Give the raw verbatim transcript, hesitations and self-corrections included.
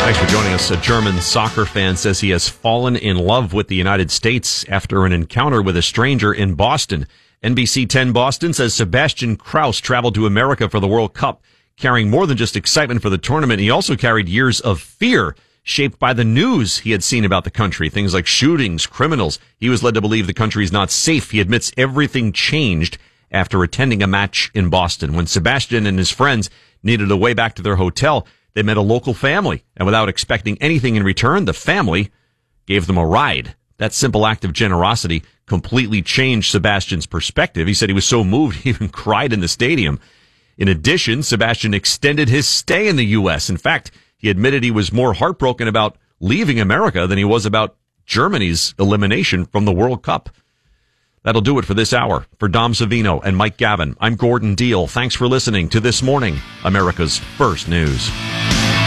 Thanks for joining us. A German soccer fan says he has fallen in love with the United States after an encounter with a stranger in Boston. N B C ten Boston says Sebastian Kraus traveled to America for the World Cup, carrying more than just excitement for the tournament. He also carried years of fear shaped by the news he had seen about the country, things like shootings, criminals. He was led to believe the country is not safe. He admits everything changed after attending a match in Boston. When Sebastian and his friends needed a way back to their hotel, they met a local family, and without expecting anything in return, the family gave them a ride. That simple act of generosity completely changed Sebastian's perspective. He said he was so moved he even cried in the stadium. In addition, Sebastian extended his stay in the U S. In fact, he admitted he was more heartbroken about leaving America than he was about Germany's elimination from the World Cup. That'll do it for this hour. For Dom Savino and Mike Gavin, I'm Gordon Deal. Thanks for listening to This Morning, America's First News.